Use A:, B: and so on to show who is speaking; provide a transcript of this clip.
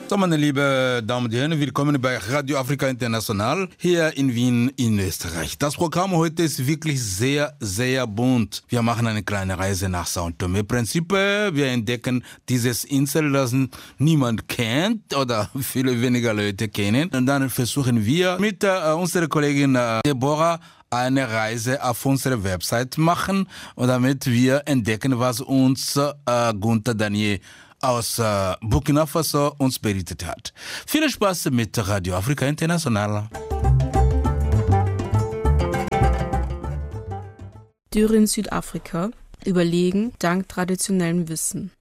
A: So, meine lieben Damen und Herren, willkommen bei Radio Afrika International hier in Wien in Österreich. Das Programm heute ist wirklich sehr, sehr bunt. Wir machen eine kleine Reise nach São Tomé und Príncipe. Wir entdecken dieses Insel, das niemand kennt oder viele weniger Leute kennen. Und dann versuchen wir mit unserer Kollegin Deborah eine Reise auf unsere Website machen und damit wir entdecken, was uns Gunther Daniel aus Burkina Faso uns berichtet hat. Viel Spaß mit Radio Afrika International.
B: Dürre in Südafrika überlegen dank traditionellem Wissen.